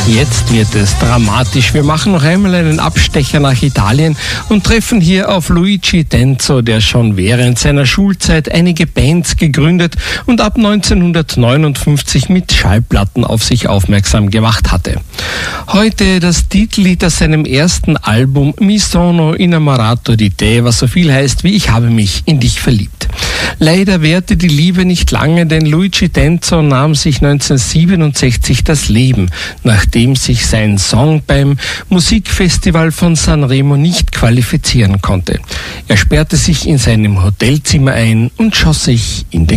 Jetzt wird es dramatisch. Wir machen noch einmal einen Abstecher nach Italien und treffen hier auf Luigi Tenzo, der schon während seiner Schulzeit einige Bands gegründet und ab 1959 mit Schallplatten auf sich aufmerksam gemacht hatte. Heute das Titellied aus seinem ersten Album Mi sono innamorato di te, was so viel heißt wie Ich habe mich in dich verliebt. Leider währte die Liebe nicht lange, denn Luigi Tenzo nahm sich 1967 das Leben, nachdem sich sein Song beim Musikfestival von Sanremo nicht qualifizieren konnte. Er sperrte sich in seinem Hotelzimmer ein und schoss sich in den